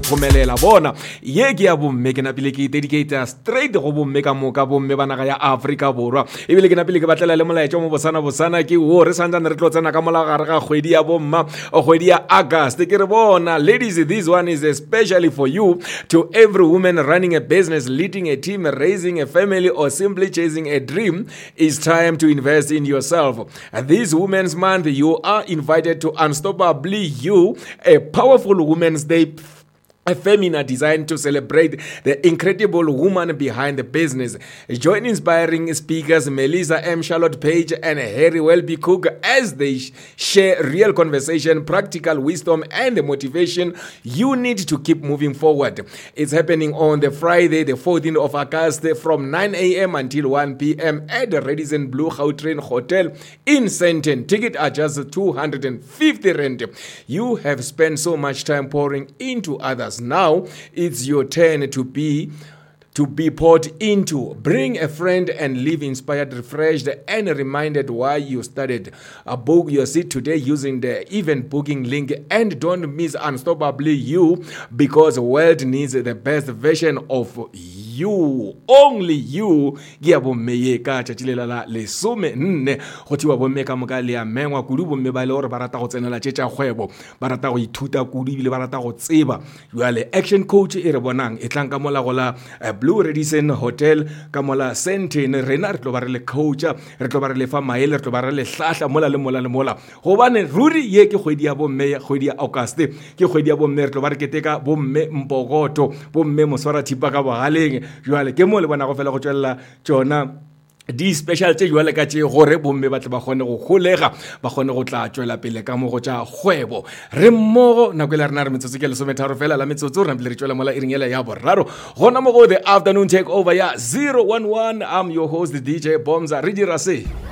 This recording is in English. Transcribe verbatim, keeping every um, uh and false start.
gomelela bona ye ke ya bomme ke napile ke dedicate straight go bomme ka moka bomme ba naga ya Afrika Borwa ebile ke napile ke batlela le molaetso mo bosana bosana ke o re santsane re tlotsena ka mola gare ga kgwedi ya bomma kgwedi ya August ke re bona ladies, this one is especially for you, to every woman running a business, leading a team, raising a family, or simply chasing a dream. It's time to invest in yourself. This Women's Month, you are invited to Unstoppably You, a powerful Women's Day, a seminar designed to celebrate the incredible woman behind the business. Join inspiring speakers Melissa M. Charlotte Page and Harry Welby Cook as they sh- share real conversation, practical wisdom, and the motivation you need to keep moving forward. It's happening on the Friday, the fourteenth of August from nine a.m. until one p.m. at the Radisson Blue Gautrain Hotel in Sandton. Tickets are just two hundred fifty rand. You have spent so much time pouring into others. Now it's your turn to be to be poured into. Bring a friend and leave inspired, refreshed, and reminded why you started. Uh, book your seat today using the event booking link, and don't miss Unstoppably You, because the world needs the best version of you. Only you. Gia bomme ye ka tšatšile la lesome nne go thiwa bomme ka moka le ya mengwa kudu bomme ba le gore ba rata go tsenela tšetša kgwebo, ba rata go ithuta kudu ebile ba rata go tseba. Jwale action coach e re bonang e tlang ka mola go la uh, Blue Radisson Hotel ka mola Sandton. Rena re tlo ba re le coacha, re tlo ba re le fa maele, re tlo ba re le hlahla mola le mola le mola gobane ruri ye ke kgwedi ya bomme, kgwedi ya August ke kgwedi ya bomme. Re tlo ba re keteka bomme mpogoto, bomme moswara thipa ka bogaleng. Jwale ke mo le bona go fela go tswella tsona di special tse jwale ka tše gore bomme ba tle ba kgone go golega, ba kgone go tla tswela pele ka mo go tša kgwebo. Re mmogo nako le rena re metsotso ke lesometharo fela la metsotso re pele re tswela mola iring ela ya boraro gona mo go the afternoon take over ya zero one one. I'm your host D J Bomza. Re dira se